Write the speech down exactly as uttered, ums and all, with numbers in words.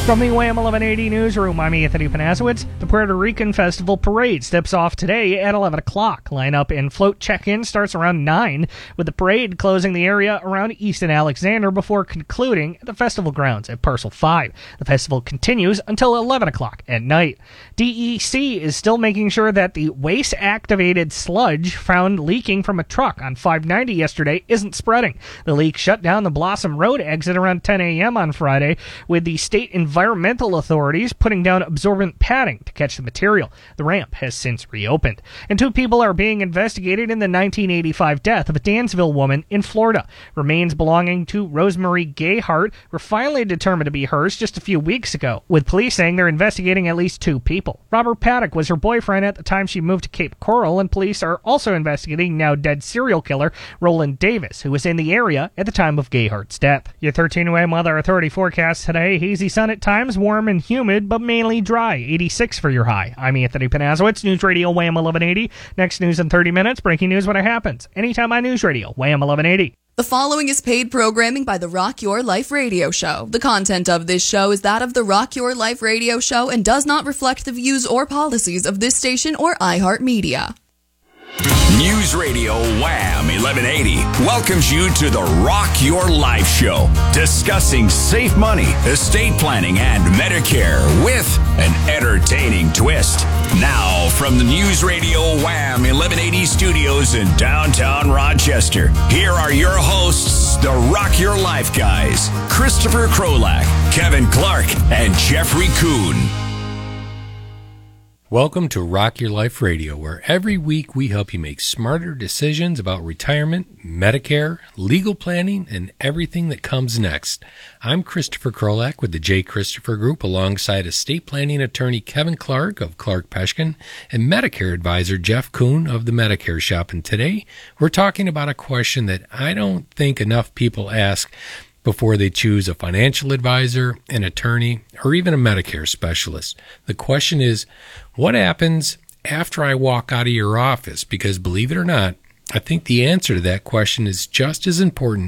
From the Wham eleven eighty newsroom, I'm Anthony Panasowitz. The Puerto Rican Festival Parade steps off today at eleven o'clock. Lineup and float check-in starts around nine, with the parade closing the area around Easton Alexander before concluding at the festival grounds at Parcel five. The festival continues until eleven o'clock at night. D E C is still making sure that the waste-activated sludge found leaking from a truck on five ninety yesterday isn't spreading. The leak shut down the Blossom Road exit around ten a.m. on Friday, with the state environmental authorities putting down absorbent padding to catch the material. The ramp has since reopened. And two people are being investigated in the nineteen eighty-five death of a Dansville woman in Florida. Remains belonging to Rosemary Gayhart were finally determined to be hers just a few weeks ago, with police saying they're investigating at least two people. Robert Paddock was her boyfriend at the time she moved to Cape Coral, and police are also investigating now dead serial killer Roland Davis, who was in the area at the time of Gayhart's death. Your thirteen A M Weather Authority forecast today: hazy sun at times, warm and humid, but mainly dry. eighty-six for your high. I'm Anthony Panasowitz, News Radio Wham eleven eighty. Next news in thirty minutes, breaking news when it happens. Anytime on News Radio Wham eleven eighty. The following is paid programming by the Rock Your Life Radio Show. The content of this show is that of the Rock Your Life Radio Show and does not reflect the views or policies of this station or iHeartMedia. News Radio Wham eleven eighty welcomes you to the Rock Your Life Show, discussing safe money, estate planning, and Medicare with an entertaining twist. Now, from the News Radio Wham eleven eighty studios in downtown Rochester, here are your hosts, the Rock Your Life guys, Christopher Krolak, Kevin Clark, and Jeffrey Kuhn. Welcome to Rock Your Life Radio, where every week we help you make smarter decisions about retirement, Medicare, legal planning, and everything that comes next. I'm Christopher Krolak with the J. Christopher Group, alongside estate planning attorney Kevin Clark of Clark Peshkin and Medicare advisor Jeff Kuhn of the Medicare Shop. And today we're talking about a question that I don't think enough people ask before they choose a financial advisor, an attorney, or even a Medicare specialist. The question is, what happens after I walk out of your office? Because believe it or not, I think the answer to that question is just as important